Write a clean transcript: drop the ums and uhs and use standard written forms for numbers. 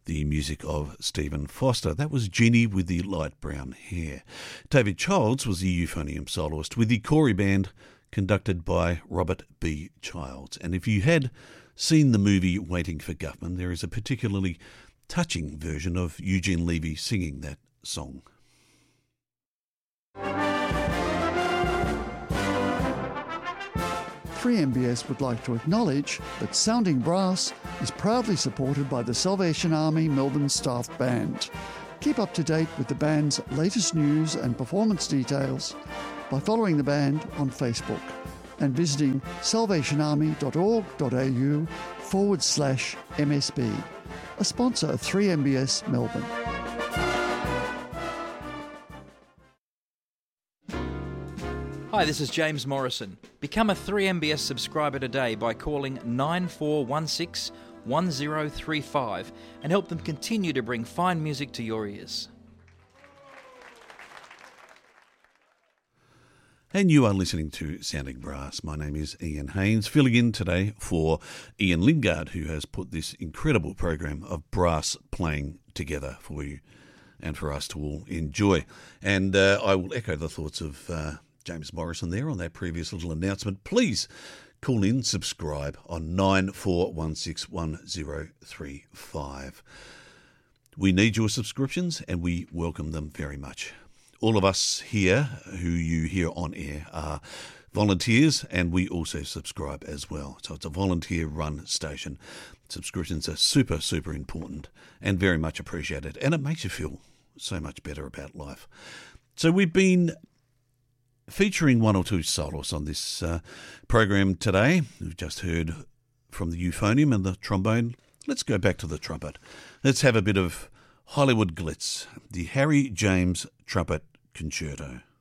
the music of Stephen Foster. That was Jeannie with the light brown hair. David Childs was the euphonium soloist with the Corey Band, conducted by Robert B. Childs. And if you had seen the movie Waiting for Guffman, there is a particularly touching version of Eugene Levy singing that song. 3MBS would like to acknowledge that Sounding Brass is proudly supported by the Salvation Army Melbourne Staff Band. Keep up to date with the band's latest news and performance details by following the band on Facebook and visiting salvationarmy.org.au/MSB, a sponsor of 3MBS Melbourne. Hi, this is James Morrison. Become a 3MBS subscriber today by calling 9416 1035 and help them continue to bring fine music to your ears. And you are listening to Sounding Brass. My name is Ian Haynes, filling in today for Ian Lingard, who has put this incredible program of brass playing together for you and for us to all enjoy. And I will echo the thoughts of James Morrison there on that previous little announcement. Please call in, subscribe on 94161035. We need your subscriptions and we welcome them very much. All of us here who you hear on air are volunteers and we also subscribe as well. So it's a volunteer-run station. Subscriptions are super, super important and very much appreciated. And it makes you feel so much better about life. So we've been featuring one or two solos on this program today. We've just heard from the euphonium and the trombone. Let's go back to the trumpet. Let's have a bit of Hollywood glitz, the Harry James Trumpet Concerto.